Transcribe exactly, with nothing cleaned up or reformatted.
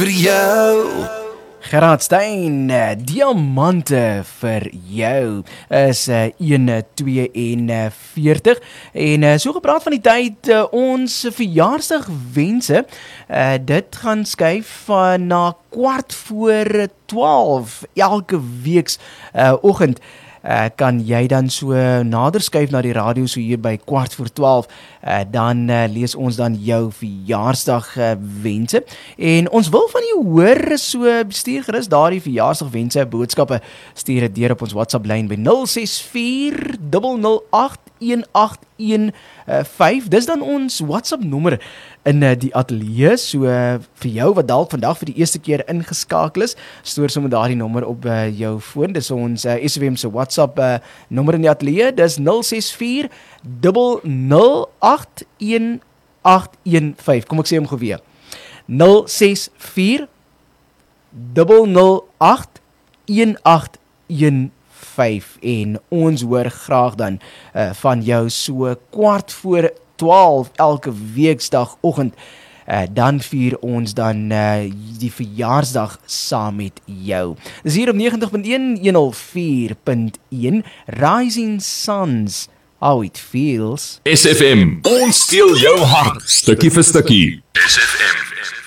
vir jou. Gerard Stein, diamante vir jou is uh, een tweeënveertig en uh, so gepraat van die tyd, uh, ons verjaarsdagwense, uh, dit gaan skuif uh, na kwart voor twaalf elke weeks uh, oggend. Uh, kan jy dan so nader skuif na die radio so hier by kwart voor twaalf, uh, dan uh, lees ons dan jou verjaarsdag uh, wense en ons wil van jou hoor, so stuur gerus daardie verjaarsdag wense boodskappe, stuur dit deur op ons WhatsApp lyn by nul ses vier nul nul agt een agt een vyf, dis dan ons WhatsApp nommer in uh, die ateljee, so uh, vir jou wat dalk vandag vir die eerste keer ingeskakel is, stoor sommer daardie nommer op uh, jou foon, dis ons uh, S W M se WhatsApp uh, nommer in die ateljee, dis nul ses vier nul nul agt een agt een vyf, kom ek sê hom gou weer, nul ses vier nul nul agt een agt een vyf en ons hoor graag dan uh, van jou so kwart voor twaalf elke weekdagoggend, uh, dan vier ons dan uh, die verjaarsdag saam met jou. Dis hier op negentig punt een, honderd vier punt een, Rising Suns, how it feels. S F M, ons steel jou hart, stukkie vir stukkie. S F M.